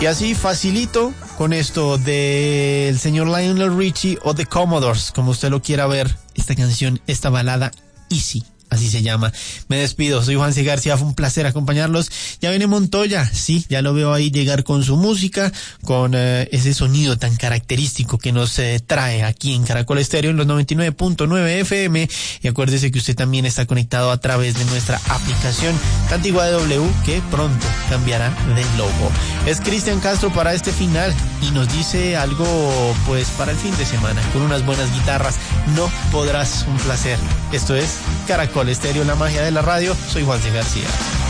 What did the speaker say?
Y así facilito con esto del señor Lionel Richie o The Commodores, como usted lo quiera ver, esta canción, esta balada Easy. Así se llama. Me despido, soy Juan C. García, fue un placer acompañarlos. Ya viene Montoya, sí, ya lo veo ahí llegar con su música, con ese sonido tan característico que nos trae aquí en Caracol Estéreo en los 99.9 FM. Y acuérdese que usted también está conectado a través de nuestra aplicación La Antigua W, que pronto cambiará de logo. Es Cristian Castro para este final y nos dice algo pues para el fin de semana, con unas buenas guitarras. No podrás, un placer. Esto es Caracol Estéreo, la magia de la radio. Soy Juan C. García.